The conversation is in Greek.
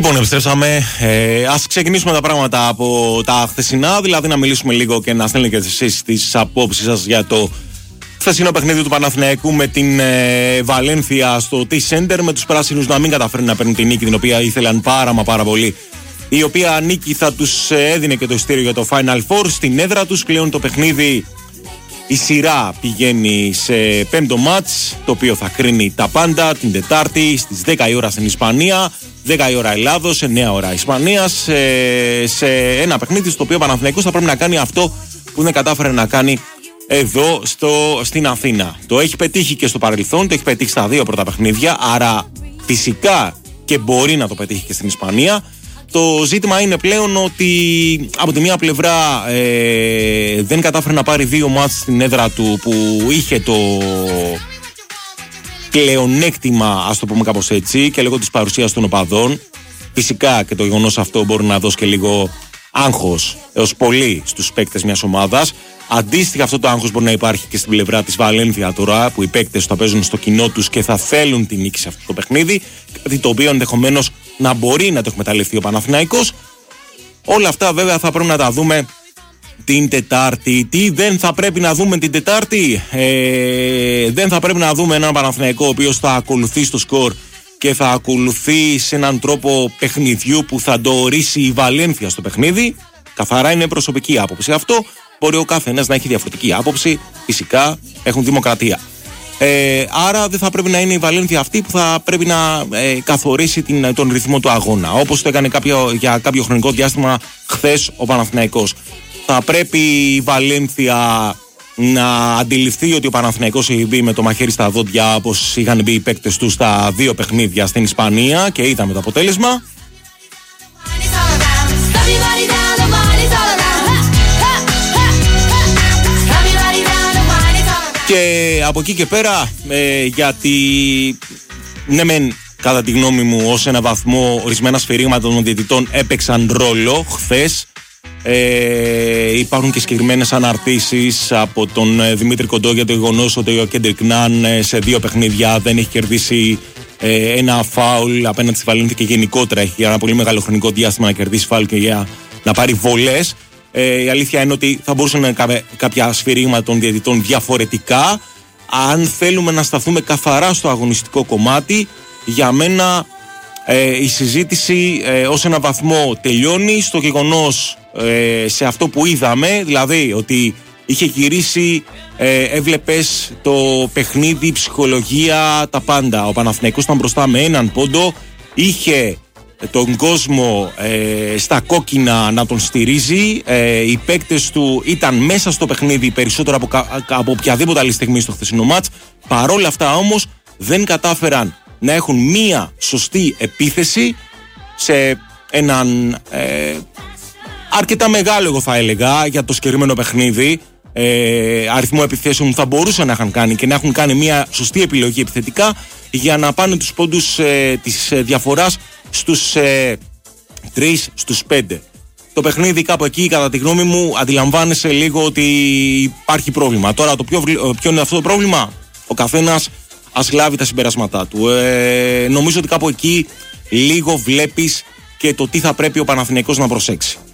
Λοιπόν, επιστρέψαμε. Ας ξεκινήσουμε τα πράγματα από τα χθεσινά, δηλαδή να μιλήσουμε λίγο και να στέλνετε και εσείς τις απόψεις σας για το χθεσινό παιχνίδι του Παναθηναϊκού με την Βαλένθια στο T-Center, με τους πράσινους να μην καταφέρουν να παίρνουν την νίκη την οποία ήθελαν πάρα πολύ. Η οποία νίκη θα τους έδινε και το ειστήριο για το Final Four στην έδρα τους. Πλέον το παιχνίδι, η σειρά πηγαίνει σε πέμπτο μάτς, το οποίο θα κρίνει τα πάντα την Τετάρτη στις 10 η ώρα στην Ισπανία, 10 η ώρα Ελλάδος, 9 ώρα Ισπανίας, σε ένα παιχνίδι στο οποίο ο Παναθηναϊκός θα πρέπει να κάνει αυτό που δεν κατάφερε να κάνει εδώ στην Αθήνα. Το έχει πετύχει και στο παρελθόν, το έχει πετύχει στα δύο πρώτα παιχνίδια, άρα φυσικά και μπορεί να το πετύχει και στην Ισπανία. Το ζήτημα είναι πλέον ότι από τη μία πλευρά δεν κατάφερε να πάρει δύο μάτς στην έδρα του που είχε το πλεονέκτημα, ας το πούμε κάπως έτσι, και λόγω της παρουσίας των οπαδών. Φυσικά και το γεγονός αυτό μπορεί να δώσει και λίγο άγχος έως πολύ στους παίκτες μιας ομάδας. Αντίστοιχα, αυτό το άγχος μπορεί να υπάρχει και στην πλευρά της Βαλένθια τώρα, που οι παίκτες θα παίζουν στο κοινό τους και θα θέλουν την νίκη σε αυτό το παιχνίδι, κάτι το οποίο ενδεχομένως να μπορεί να το εκμεταλλευτεί ο Παναθηναϊκός. Όλα αυτά βέβαια θα πρέπει να τα δούμε την Τετάρτη. Τι δεν θα πρέπει να δούμε την Τετάρτη? Δεν θα πρέπει να δούμε έναν Παναθηναϊκό ο οποίος θα ακολουθεί στο σκορ και θα ακολουθεί σε έναν τρόπο παιχνιδιού που θα το ορίσει η Βαλένθια στο παιχνίδι. Καθαρά είναι προσωπική άποψη αυτό. Μπορεί ο καθένας να έχει διαφορετική άποψη. Φυσικά έχουν δημοκρατία. Άρα δεν θα πρέπει να είναι η Βαλένθια αυτή που θα πρέπει να καθορίσει τον ρυθμό του αγώνα, όπως το έκανε για κάποιο χρονικό διάστημα χθες ο Παναθηναϊκός. Θα πρέπει η Βαλένθια να αντιληφθεί ότι ο Παναθηναϊκός έχει μπει με το μαχαίρι στα δόντια, όπως είχαν μπει οι παίκτες του στα δύο παιχνίδια στην Ισπανία και είδαμε το αποτέλεσμα. Και από εκεί και πέρα, γιατί ναι μεν κατά τη γνώμη μου ως ένα βαθμό ορισμένα σφυρίγματα των διαιτητών έπαιξαν ρόλο χθες, υπάρχουν και συγκεκριμένες αναρτήσεις από τον Δημήτρη Κοντό για το γεγονός ότι ο Κέντρικ Ναν σε δύο παιχνίδια δεν έχει κερδίσει ένα φάουλ απέναντι στη Βαλένθια και γενικότερα έχει για ένα πολύ μεγάλο χρονικό διάστημα να κερδίσει φάουλ και για να πάρει βολές. Η αλήθεια είναι ότι θα μπορούσαν να είναι κάποια σφυρίγματα των διαιτητών διαφορετικά. Αν θέλουμε να σταθούμε καθαρά στο αγωνιστικό κομμάτι, για μένα η συζήτηση ως ένα βαθμό τελειώνει στο γεγονός, σε αυτό που είδαμε, δηλαδή ότι είχε γυρίσει, έβλεπες το παιχνίδι, ψυχολογία, τα πάντα. Ο Παναθηναϊκός ήταν μπροστά με έναν πόντο, είχε τον κόσμο στα κόκκινα να τον στηρίζει, οι παίκτες του ήταν μέσα στο παιχνίδι περισσότερο από οποιαδήποτε άλλη στιγμή στο χθεσινό μάτς. Παρόλα αυτά όμως δεν κατάφεραν να έχουν μία σωστή επίθεση σε έναν αρκετά μεγάλο, εγώ θα έλεγα, για το συγκεκριμένο παιχνίδι, αριθμό επιθέσεων που θα μπορούσαν να είχαν κάνει και να έχουν κάνει μία σωστή επιλογή επιθετικά για να πάνε τους πόντους της διαφοράς στους 3, στους 5. Το παιχνίδι κάπου εκεί, κατά τη γνώμη μου, αντιλαμβάνεσαι λίγο ότι υπάρχει πρόβλημα. Τώρα το ποιο είναι αυτό το πρόβλημα? Ο καθένας ας λάβει τα συμπεράσματά του. Νομίζω ότι κάπου εκεί λίγο βλέπεις και το τι θα πρέπει ο Παναθηναϊκός να προσέξει.